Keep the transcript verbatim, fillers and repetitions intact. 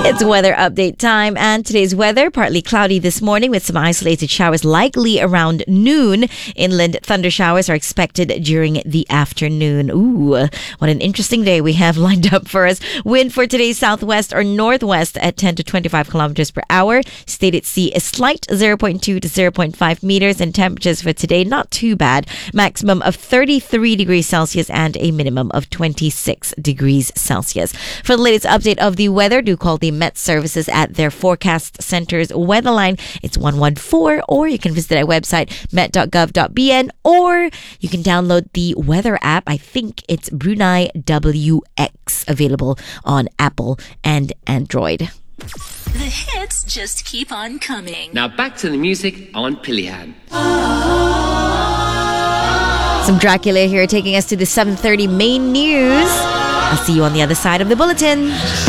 It's weather update time, and today's weather partly cloudy this morning with some isolated showers likely around noon. Inland thunder showers are expected during the afternoon. Ooh, what an interesting day we have lined up for us. Wind for today southwest or northwest at ten to twenty-five kilometers per hour. State at sea a slight zero point two to zero point five meters, and temperatures for today not too bad. Maximum of thirty-three degrees Celsius and a minimum of twenty-six degrees Celsius. For the latest update of the weather, do call the Met Services at their Forecast Center's weather line. It's one one four, or you can visit our website met dot gov dot b n, or you can download the weather app. I think it's Brunei W X, available on Apple and Android. The hits just keep on coming. Now back to the music on Pilihan. Some Dracula here taking us to the seven thirty main news. I'll see you on the other side of the bulletin.